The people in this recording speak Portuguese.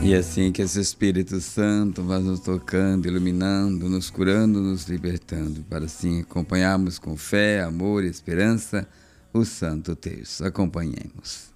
E assim que esse Espírito Santo vai nos tocando, iluminando, nos curando, nos libertando, para assim acompanharmos com fé, amor e esperança o Santo Terço. Acompanhemos.